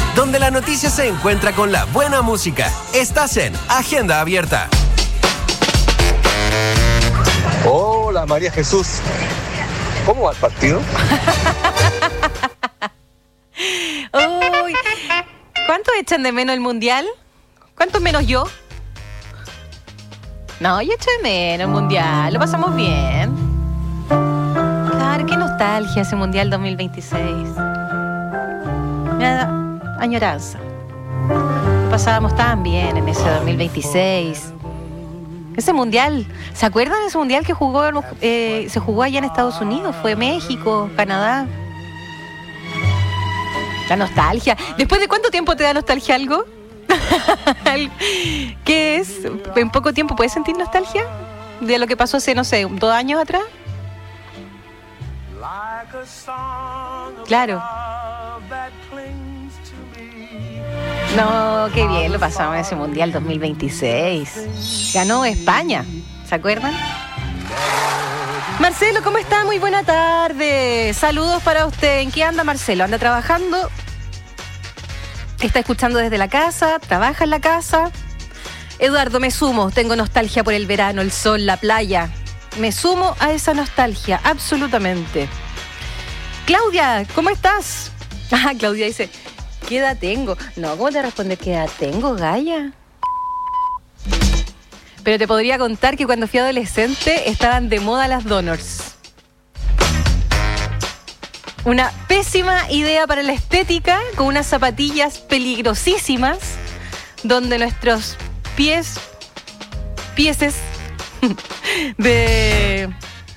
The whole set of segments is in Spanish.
donde la noticia se encuentra con la buena música. Estás en Agenda Abierta. Hola María Jesús, ¿cómo va el partido? Uy, ¿cuánto echan de menos el mundial? ¿Cuánto menos yo? No, yo echo de menos el mundial, lo pasamos bien. Claro, qué nostalgia ese mundial 2026. Me da añoranza. Lo pasábamos tan bien en ese 2026. Ese mundial, ¿se acuerdan de ese mundial que se jugó allá en Estados Unidos? Fue México, Canadá. La nostalgia. ¿Después de cuánto tiempo te da nostalgia algo? ¿Qué es? ¿En poco tiempo puedes sentir nostalgia? ¿De lo que pasó hace, no sé, 2 años atrás? Claro. No, qué bien lo pasamos en ese Mundial 2026. Ganó España, ¿se acuerdan? Marcelo, ¿cómo está? Muy buena tarde. Saludos para usted. ¿En qué anda Marcelo? ¿Anda trabajando? ¿Está escuchando desde la casa? ¿Trabaja en la casa? Eduardo, me sumo. Tengo nostalgia por el verano, el sol, la playa. Me sumo a esa nostalgia, absolutamente. Claudia, ¿cómo estás? Ah, Claudia dice, ¿qué edad tengo? No, ¿cómo te responde qué edad tengo, Gaya? Pero te podría contar que cuando fui adolescente estaban de moda las Donors. Una pésima idea para la estética, con unas zapatillas peligrosísimas, donde nuestros pieses de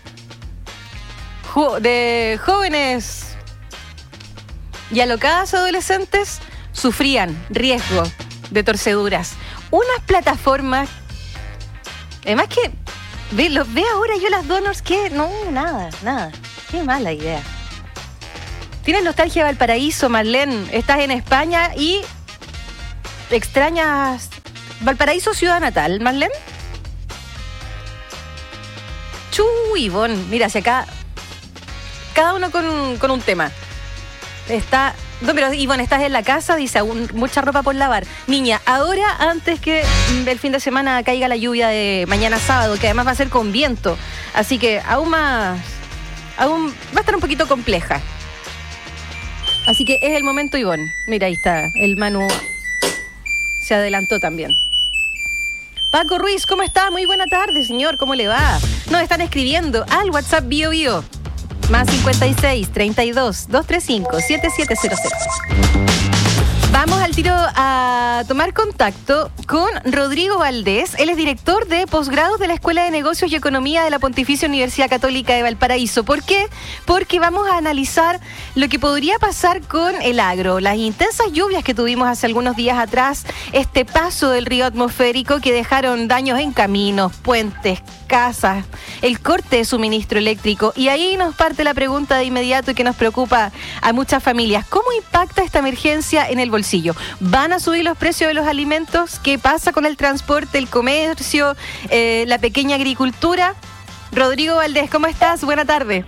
jóvenes y alocadas adolescentes sufrían riesgo de torceduras. Unas plataformas, además que ve ahora yo las Donors, que no, nada, qué mala idea. ¿Tienes nostalgia de Valparaíso, Marlene? Estás en España y extrañas Valparaíso, ciudad natal, Marlene. Ivonne, mira, hacia acá cada uno con un tema. No, pero Ivonne, estás en la casa, dice, aún mucha ropa por lavar. Niña, ahora antes que el fin de semana caiga la lluvia de mañana sábado, que además va a ser con viento, así que aún va a estar un poquito compleja. Así que es el momento, Ivonne. Mira, ahí está, el Manu se adelantó también. Paco Ruiz, ¿cómo está? Muy buena tarde, señor, ¿cómo le va? Nos están escribiendo al WhatsApp Bio más 56 32 235 7700. Vamos al tiro a tomar contacto con Rodrigo Valdés. Él es director de posgrados de la Escuela de Negocios y Economía de la Pontificia Universidad Católica de Valparaíso. ¿Por qué? Porque vamos a analizar lo que podría pasar con el agro. Las intensas lluvias que tuvimos hace algunos días atrás, este paso del río atmosférico que dejaron daños en caminos, puentes, casas, el corte de suministro eléctrico. Y ahí nos parte la pregunta de inmediato y que nos preocupa a muchas familias. ¿Cómo impacta esta emergencia en el bolsillo? ¿Van a subir los precios de los alimentos? ¿Qué pasa con el transporte, el comercio, la pequeña agricultura? Rodrigo Valdés, ¿cómo estás? Buena tarde.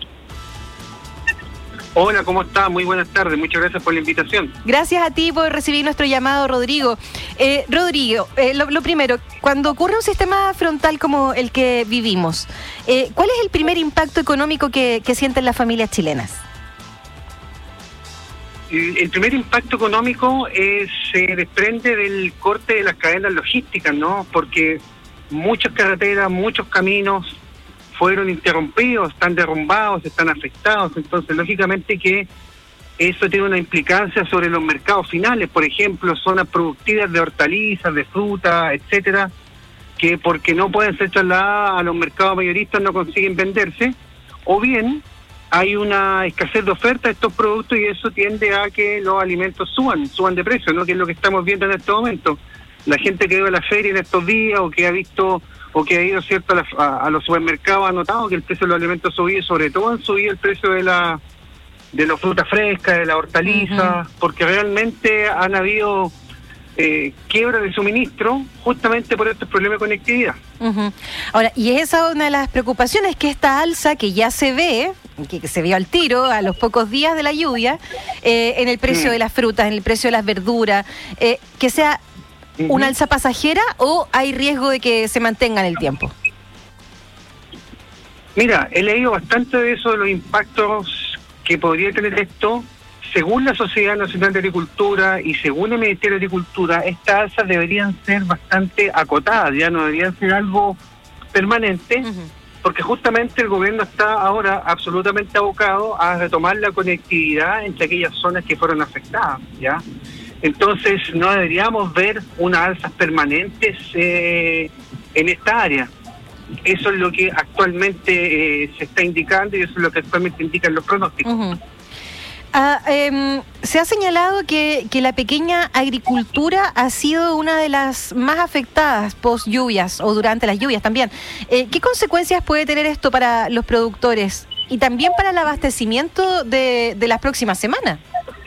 Hola, ¿cómo estás? Muy buenas tardes. Muchas gracias por la invitación. Gracias a ti por recibir nuestro llamado, Rodrigo. Rodrigo, lo primero, cuando ocurre un sistema frontal como el que vivimos, ¿cuál es el primer impacto económico que sienten las familias chilenas? El primer impacto económico se desprende del corte de las cadenas logísticas, ¿no? Porque muchas carreteras, muchos caminos fueron interrumpidos, están derrumbados, están afectados. Entonces, lógicamente que eso tiene una implicancia sobre los mercados finales. Por ejemplo, zonas productivas de hortalizas, de fruta, etcétera, que porque no pueden ser trasladadas a los mercados mayoristas no consiguen venderse, o bien hay una escasez de oferta de estos productos y eso tiende a que los alimentos suban de precio, ¿no? Que es lo que estamos viendo en este momento. La gente que va a la feria en estos días o que ha visto o que ha ido, cierto, a los supermercados ha notado que el precio de los alimentos subió, sobre todo han subido el precio de las frutas frescas, de la hortaliza, porque realmente han habido quiebra de suministro justamente por estos problemas de conectividad. Ahora, y esa es una de las preocupaciones, que esta alza que ya se ve que se vio al tiro a los pocos días de la lluvia, en el precio de las frutas, en el precio de las verduras, que sea una alza pasajera o hay riesgo de que se mantenga en el tiempo? Mira, he leído bastante de eso, de los impactos que podría tener esto. Según la Sociedad Nacional de Agricultura y según el Ministerio de Agricultura, estas alzas deberían ser bastante acotadas, ya no deberían ser algo permanente, porque justamente el gobierno está ahora absolutamente abocado a retomar la conectividad entre aquellas zonas que fueron afectadas, ¿ya? Entonces no deberíamos ver unas alzas permanentes en esta área. Eso es lo que actualmente se está indicando y eso es lo que actualmente indican los pronósticos. Se ha señalado que la pequeña agricultura ha sido una de las más afectadas post lluvias o durante las lluvias también. ¿Qué consecuencias puede tener esto para los productores y también para el abastecimiento de las próximas semanas?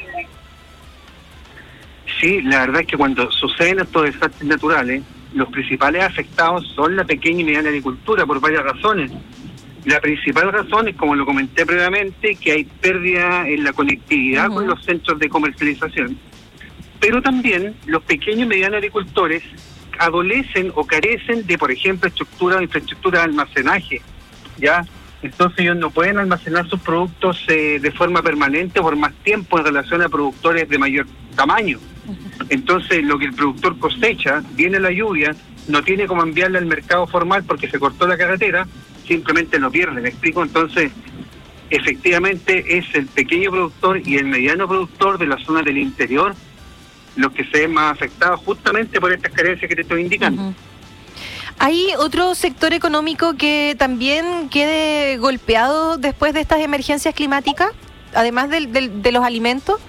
Sí, la verdad es que cuando suceden estos desastres naturales, los principales afectados son la pequeña y mediana agricultura por varias razones. La principal razón es, como lo comenté previamente, que hay pérdida en la conectividad con los centros de comercialización. Pero también los pequeños y medianos agricultores adolecen o carecen de, por ejemplo, infraestructura de almacenaje, ¿ya? Entonces ellos no pueden almacenar sus productos de forma permanente por más tiempo en relación a productores de mayor tamaño. Entonces lo que el productor cosecha, viene la lluvia, no tiene cómo enviarla al mercado formal porque se cortó la carretera, simplemente lo pierde, ¿me explico? Entonces, efectivamente es el pequeño productor y el mediano productor de las zonas del interior los que se ven más afectados justamente por estas carencias que te estoy indicando. ¿Hay otro sector económico que también quede golpeado después de estas emergencias climáticas, además de los alimentos?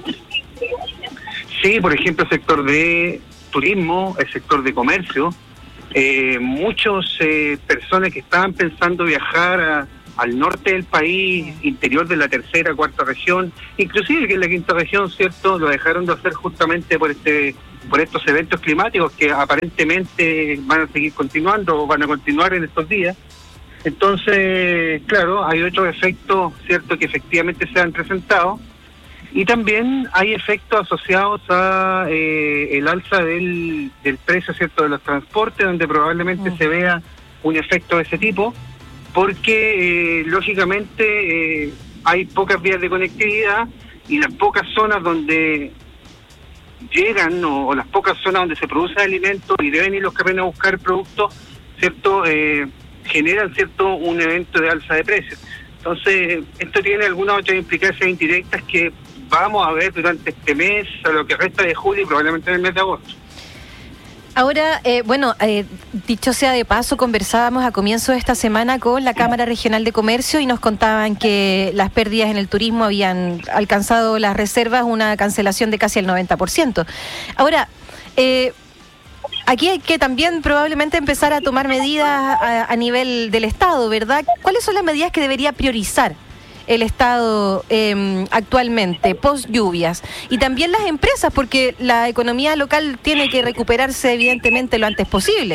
Sí, por ejemplo, el sector de turismo, el sector de comercio. Muchas personas que estaban pensando viajar al norte del país, interior de la tercera, cuarta región, inclusive que en la quinta región, ¿cierto?, lo dejaron de hacer justamente por estos eventos climáticos que aparentemente van a seguir continuando o van a continuar en estos días. Entonces, claro, hay otros efectos, ¿cierto?, que efectivamente se han presentado. Y también hay efectos asociados a el alza del precio, ¿cierto?, de los transportes, donde probablemente se vea un efecto de ese tipo, porque lógicamente hay pocas vías de conectividad y las pocas zonas donde llegan o las pocas zonas donde se producen alimentos y deben ir los camiones a buscar productos, ¿cierto?, generan, ¿cierto?, un evento de alza de precios. Entonces, esto tiene algunas otras implicancias indirectas que vamos a ver durante este mes, a lo que resta de julio y probablemente en el mes de agosto. Ahora, dicho sea de paso, conversábamos a comienzo de esta semana con la Cámara Regional de Comercio y nos contaban que las pérdidas en el turismo habían alcanzado las reservas, una cancelación de casi el 90%. Ahora, aquí hay que también probablemente empezar a tomar medidas a nivel del Estado, ¿verdad? ¿Cuáles son las medidas que debería priorizar el Estado actualmente, post lluvias? Y también las empresas, porque la economía local tiene que recuperarse evidentemente lo antes posible.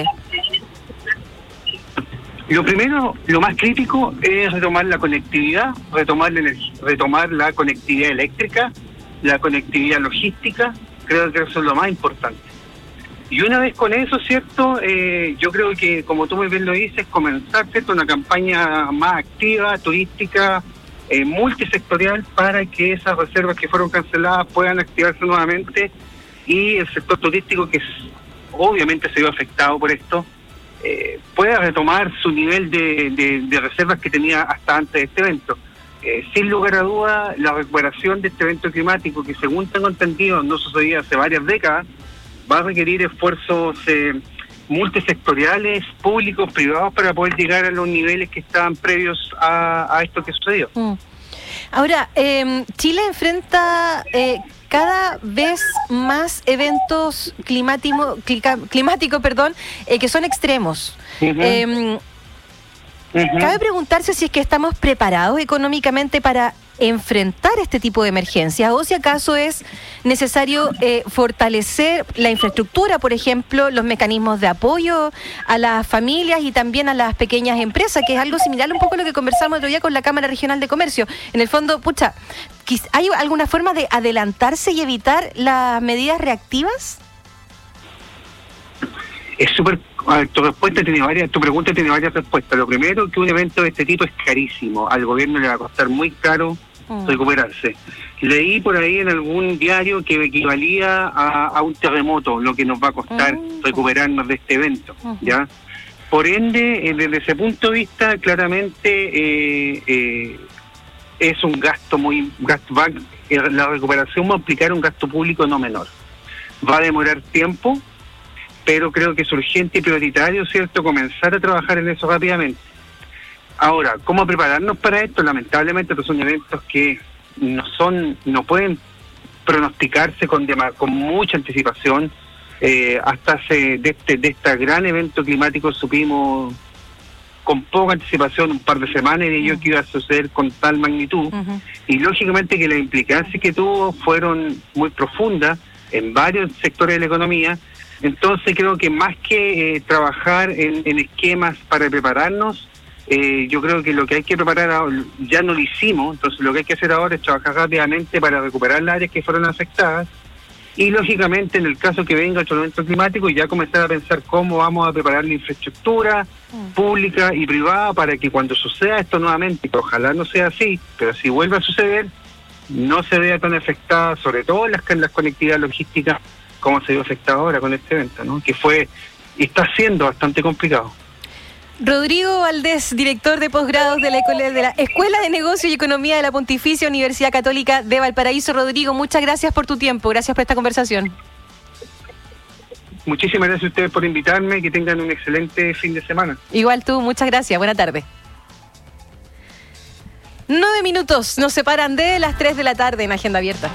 Lo primero, lo más crítico es retomar la conectividad, retomar la conectividad eléctrica, la conectividad logística. Creo que eso es lo más importante. Y una vez con eso, ¿cierto? Yo creo que, como tú muy bien lo dices, comenzar, ¿cierto?, una campaña más activa, turística, multisectorial, para que esas reservas que fueron canceladas puedan activarse nuevamente y el sector turístico, que obviamente se vio afectado por esto, pueda retomar su nivel de reservas que tenía hasta antes de este evento. Sin lugar a duda, la recuperación de este evento climático, que según tengo entendido no sucedía hace varias décadas, va a requerir esfuerzos multisectoriales, públicos, privados, para poder llegar a los niveles que estaban previos a esto que sucedió. Ahora, Chile enfrenta cada vez más eventos climáticos, que son extremos. Cabe preguntarse si es que estamos preparados económicamente para enfrentar este tipo de emergencias, o si acaso es necesario fortalecer la infraestructura, por ejemplo, los mecanismos de apoyo a las familias y también a las pequeñas empresas, que es algo similar un poco a lo que conversamos el otro día con la Cámara Regional de Comercio. En el fondo, ¿hay alguna forma de adelantarse y evitar las medidas reactivas? Es súper... Tu pregunta tiene varias respuestas. Lo primero, que un evento de este tipo es carísimo. Al gobierno le va a costar muy caro recuperarse. Leí por ahí en algún diario que equivalía a un terremoto lo que nos va a costar recuperarnos de este evento, ¿ya? Por ende, desde ese punto de vista, claramente es un gasto la recuperación va a implicar un gasto público no menor. Va a demorar tiempo, pero creo que es urgente y prioritario, ¿cierto?, comenzar a trabajar en eso rápidamente. Ahora, ¿cómo prepararnos para esto? Lamentablemente, estos son eventos que no pueden pronosticarse con mucha anticipación. Hasta de este gran evento climático supimos con poca anticipación, un par de semanas, y yo que iba a suceder con tal magnitud. Y lógicamente que las implicancias que tuvo fueron muy profundas en varios sectores de la economía. Entonces creo que más que trabajar en esquemas para prepararnos, yo creo que lo que hay que preparar ahora, ya no lo hicimos, entonces lo que hay que hacer ahora es trabajar rápidamente para recuperar las áreas que fueron afectadas y lógicamente en el caso que venga otro evento climático ya comenzar a pensar cómo vamos a preparar la infraestructura pública y privada para que cuando suceda esto nuevamente, que ojalá no sea así, pero si vuelve a suceder, no se vea tan afectada, sobre todo en las conectividades logísticas, como se vio afectado ahora con este evento, ¿no? Que fue y está siendo bastante complicado. Rodrigo Valdés, director de posgrados de la Escuela de Negocio y Economía de la Pontificia Universidad Católica de Valparaíso. Rodrigo, muchas gracias por tu tiempo, gracias por esta conversación. Muchísimas gracias a ustedes por invitarme, que tengan un excelente fin de semana. Igual tú, muchas gracias, buena tarde. 9 minutos nos separan de las 3 de la tarde en Agenda Abierta.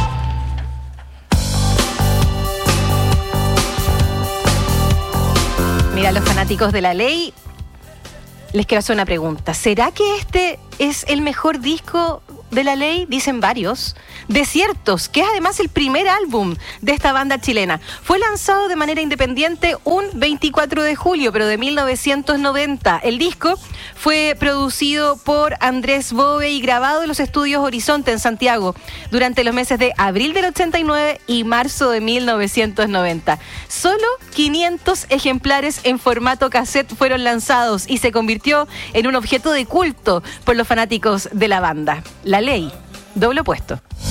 Mira, los fanáticos de la ley, les quiero hacer una pregunta. ¿Será que este es el mejor disco de la ley? Dicen varios. Desiertos, que es además el primer álbum de esta banda chilena. Fue lanzado de manera independiente un 24 de julio, pero de 1990. El disco fue producido por Andrés Bove y grabado en los estudios Horizonte en Santiago durante los meses de abril del 89 y marzo de 1990. Solo 500 ejemplares en formato cassette fueron lanzados y se convirtió en un objeto de culto por los fanáticos de la banda. La ley, doble opuesto.